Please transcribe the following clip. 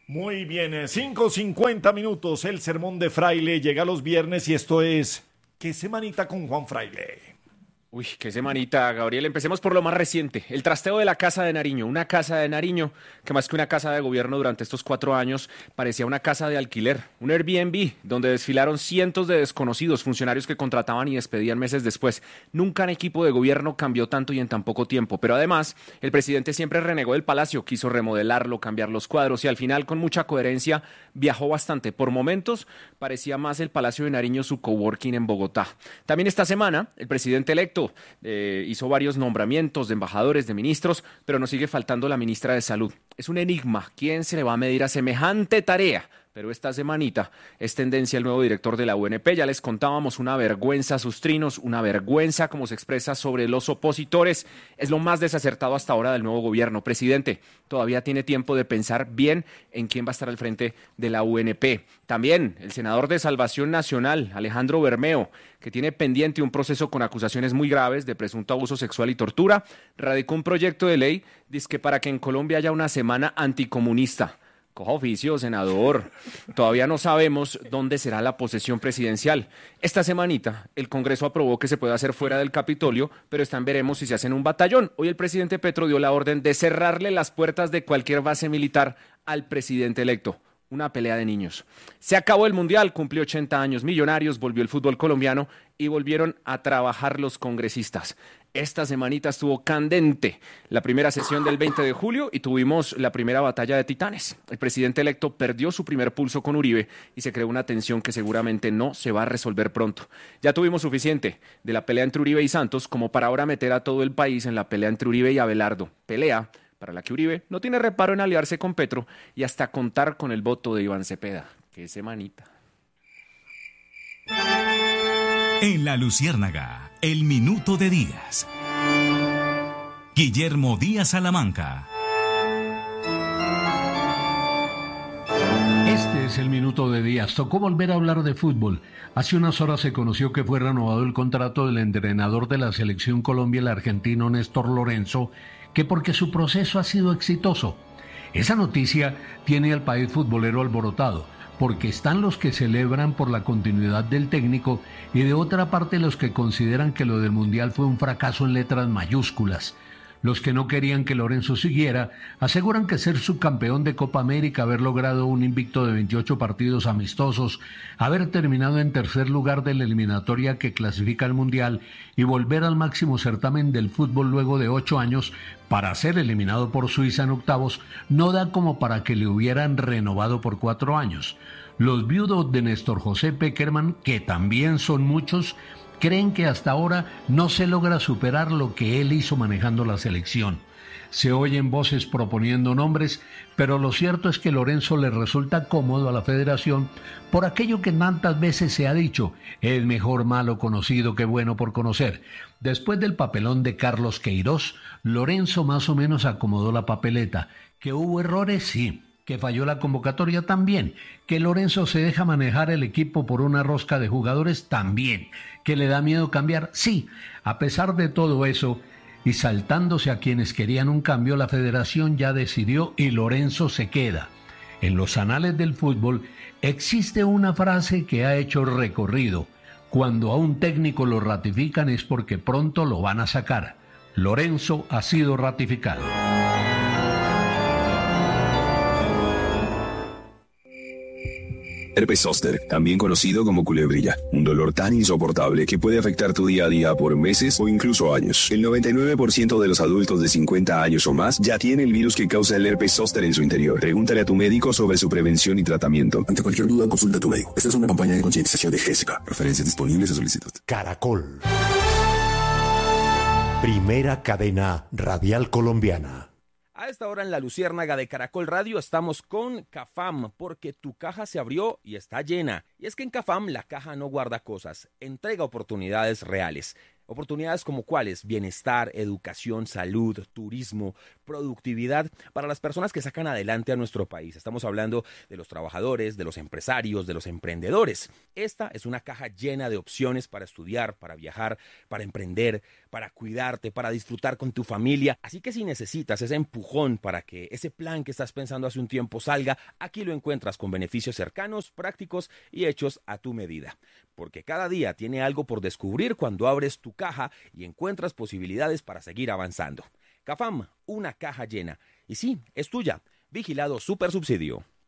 Muy bien, 5:50 minutos, el sermón de Fraile llega los viernes y esto es ¿Qué semanita con Juan Fraile? Uy, qué semanita, Gabriel. Empecemos por lo más reciente, el trasteo de la Casa de Nariño. Una casa de Nariño que más que una casa de gobierno durante estos 4 años parecía una casa de alquiler, un Airbnb, donde desfilaron cientos de desconocidos funcionarios que contrataban y despedían meses después. Nunca un equipo de gobierno cambió tanto y en tan poco tiempo. Pero además, el presidente siempre renegó del palacio, quiso remodelarlo, cambiar los cuadros y al final, con mucha coherencia, viajó bastante. Por momentos, parecía más el Palacio de Nariño su coworking en Bogotá. También esta semana, el presidente electo hizo varios nombramientos de embajadores, de ministros, pero nos sigue faltando la ministra de Salud. Es un enigma. ¿Quién se le va a medir a semejante tarea? Pero esta semanita es tendencia el nuevo director de la UNP. Ya les contábamos, una vergüenza sus trinos, una vergüenza como se expresa sobre los opositores. Es lo más desacertado hasta ahora del nuevo gobierno. Presidente, todavía tiene tiempo de pensar bien en quién va a estar al frente de la UNP. También el senador de Salvación Nacional, Alejandro Bermeo, que tiene pendiente un proceso con acusaciones muy graves de presunto abuso sexual y tortura, radicó un proyecto de ley dizque para que en Colombia haya una semana anticomunista. Coja oficio, senador. Todavía no sabemos dónde será la posesión presidencial. Esta semanita, el Congreso aprobó que se puede hacer fuera del Capitolio, pero está en veremos si se hace en un batallón. Hoy el presidente Petro dio la orden de cerrarle las puertas de cualquier base militar al presidente electo. Una pelea de niños. Se acabó el Mundial, cumplió 80 años Millonarios, volvió el fútbol colombiano y volvieron a trabajar los congresistas. Esta semanita estuvo candente la primera sesión del 20 de julio y tuvimos la primera batalla de titanes. El presidente electo perdió su primer pulso con Uribe y se creó una tensión que seguramente no se va a resolver pronto. Ya tuvimos suficiente de la pelea entre Uribe y Santos como para ahora meter a todo el país en la pelea entre Uribe y Abelardo. Pelea para la que Uribe no tiene reparo en aliarse con Petro y hasta contar con el voto de Iván Cepeda. ¡Qué semanita! En La Luciérnaga, el minuto de Díaz. Guillermo Díaz Salamanca. Este es el minuto de Díaz. Tocó volver a hablar de fútbol. Hace unas horas se conoció que fue renovado el contrato del entrenador de la Selección Colombia, el argentino Néstor Lorenzo, que porque su proceso ha sido exitoso. Esa noticia tiene al país futbolero alborotado, porque están los que celebran por la continuidad del técnico y de otra parte los que consideran que lo del Mundial fue un fracaso en letras mayúsculas. Los que no querían que Lorenzo siguiera aseguran que ser subcampeón de Copa América, haber logrado un invicto de 28 partidos amistosos, haber terminado en tercer lugar de la eliminatoria que clasifica al Mundial y volver al máximo certamen del fútbol luego de 8 años para ser eliminado por Suiza en octavos, no da como para que le hubieran renovado por 4 años. Los viudos de Néstor José Pekerman, que también son muchos, creen que hasta ahora no se logra superar lo que él hizo manejando la selección. Se oyen voces proponiendo nombres, pero lo cierto es que Lorenzo le resulta cómodo a la federación por aquello que tantas veces se ha dicho: es mejor malo conocido que bueno por conocer. Después del papelón de Carlos Queiroz, Lorenzo más o menos acomodó la papeleta. ¿Que hubo errores? Sí. ¿Que falló la convocatoria? También. ¿Que Lorenzo se deja manejar el equipo por una rosca de jugadores? También. ¿Que le da miedo cambiar? Sí. A pesar de todo eso, y saltándose a quienes querían un cambio, la federación ya decidió y Lorenzo se queda. En los anales del fútbol existe una frase que ha hecho recorrido: cuando a un técnico lo ratifican es porque pronto lo van a sacar. Lorenzo ha sido ratificado. Herpes zóster, también conocido como culebrilla, un dolor tan insoportable que puede afectar tu día a día por meses o incluso años. El 99% de los adultos de 50 años o más ya tiene el virus que causa el herpes zóster en su interior. Pregúntale a tu médico sobre su prevención y tratamiento. Ante cualquier duda, consulta a tu médico. Esta es una campaña de concientización de GESCA. Referencias disponibles a solicitud. Caracol. Primera cadena radial colombiana. A esta hora en La Luciérnaga de Caracol Radio estamos con Cafam, porque tu caja se abrió y está llena. Y es que en Cafam la caja no guarda cosas, entrega oportunidades reales. Oportunidades como cuáles: bienestar, educación, salud, turismo, productividad para las personas que sacan adelante a nuestro país. Estamos hablando de los trabajadores, de los empresarios, de los emprendedores. Esta es una caja llena de opciones para estudiar, para viajar, para emprender, para cuidarte, para disfrutar con tu familia. Así que si necesitas ese empujón para que ese plan que estás pensando hace un tiempo salga, aquí lo encuentras con beneficios cercanos, prácticos y hechos a tu medida. Porque cada día tiene algo por descubrir cuando abres tu caja y encuentras posibilidades para seguir avanzando. CAFAM, una caja llena. Y sí, es tuya. Vigilado Supersubsidio.